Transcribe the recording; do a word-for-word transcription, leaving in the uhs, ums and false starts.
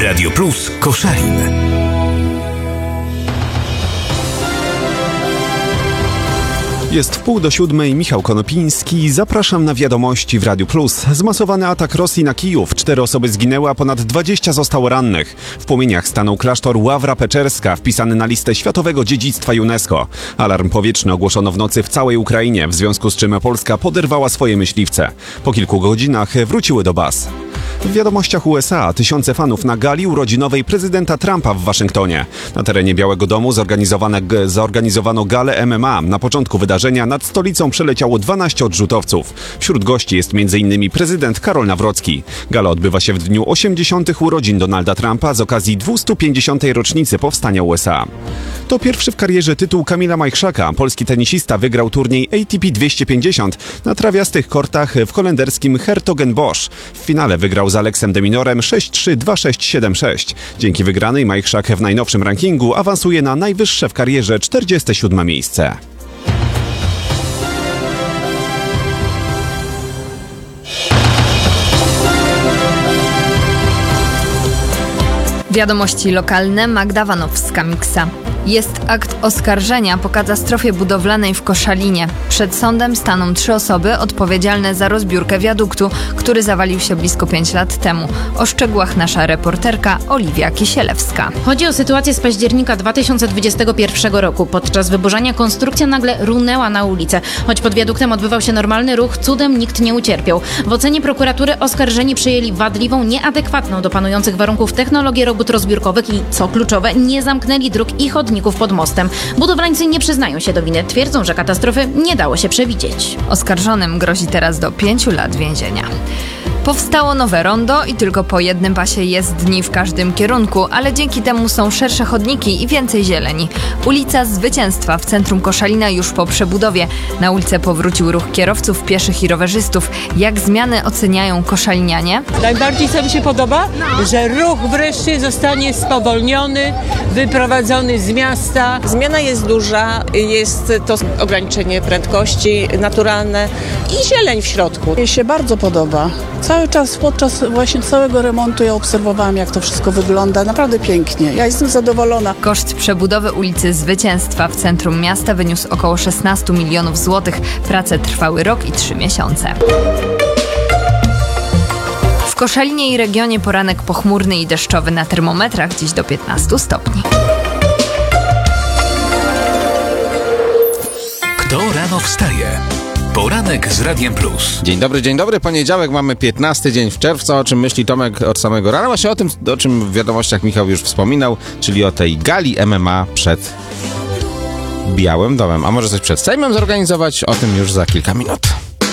Radio Plus Koszalin. Jest wpół do siódmej, Michał Konopiński. Zapraszam na wiadomości w Radiu Plus. Zmasowany atak Rosji na Kijów. Cztery osoby zginęły, a ponad dwadzieścia zostało rannych. W płomieniach stanął klasztor Ławra Peczerska, wpisany na listę Światowego Dziedzictwa UNESCO. Alarm powietrzny ogłoszono w nocy w całej Ukrainie, w związku z czym Polska poderwała swoje myśliwce. Po kilku godzinach wróciły do baz. W wiadomościach U S A tysiące fanów na gali urodzinowej prezydenta Trumpa w Waszyngtonie. Na terenie Białego Domu zorganizowano galę M M A. Na początku wydarzenia nad stolicą przeleciało dwanaście odrzutowców. Wśród gości jest między innymi prezydent Karol Nawrocki. Gala odbywa się w dniu osiemdziesiątych urodzin Donalda Trumpa z okazji dwustu pięćdziesiątej rocznicy powstania U S A. To pierwszy w karierze tytuł Kamila Majchrzaka. Polski tenisista wygrał turniej A T P dwieście pięćdziesiąt na trawiastych kortach w holenderskim Hertogenbosch. W finale wygrał z Aleksem de Minorem sześć trzy, dwa sześć, siedem sześć. Dzięki wygranej Majchrzak w najnowszym rankingu awansuje na najwyższe w karierze czterdzieste siódme miejsce. Wiadomości lokalne, Magda Wanowska-Miksa. Jest akt oskarżenia po katastrofie budowlanej w Koszalinie. Przed sądem staną trzy osoby odpowiedzialne za rozbiórkę wiaduktu, który zawalił się blisko pięć lat temu. O szczegółach nasza reporterka Oliwia Kisielewska. Chodzi o sytuację z października dwa tysiące dwudziestego pierwszego roku. Podczas wyburzania konstrukcja nagle runęła na ulicę. Choć pod wiaduktem odbywał się normalny ruch, cudem nikt nie ucierpiał. W ocenie prokuratury oskarżeni przyjęli wadliwą, nieadekwatną do panujących warunków technologię robót rozbiórkowych i, co kluczowe, nie zamknęli dróg i chodników pod mostem. Budowlańcy nie przyznają się do winy. Twierdzą, że katastrofy nie dało się przewidzieć. Oskarżonym grozi teraz do pięciu lat więzienia. Powstało nowe rondo i tylko po jednym pasie jezdni w każdym kierunku, ale dzięki temu są szersze chodniki i więcej zieleni. Ulica Zwycięstwa w centrum Koszalina już po przebudowie. Na ulicę powrócił ruch kierowców, pieszych i rowerzystów. Jak zmiany oceniają koszalinianie? Najbardziej co mi się podoba, że ruch wreszcie zostanie spowolniony, wyprowadzony z miasta. Zmiana jest duża, jest to ograniczenie prędkości naturalne i zieleń w środku. Mnie się bardzo podoba. Cały czas podczas właśnie całego remontu ja obserwowałam, jak to wszystko wygląda. Naprawdę pięknie. Ja jestem zadowolona. Koszt przebudowy ulicy Zwycięstwa w centrum miasta wyniósł około szesnaście milionów złotych. Prace trwały rok i trzy miesiące. W Koszalinie i regionie poranek pochmurny i deszczowy, na termometrach dziś do piętnastu stopni. Kto rano wstaje? Poranek z Radiem Plus. Dzień dobry, dzień dobry. Poniedziałek, mamy piętnasty dzień w czerwca. O czym myśli Tomek od samego rana? Właśnie o tym, o czym w wiadomościach Michał już wspominał, czyli o tej gali M M A przed Białym Domem. A może coś przed Sejmem zorganizować? O tym już za kilka minut.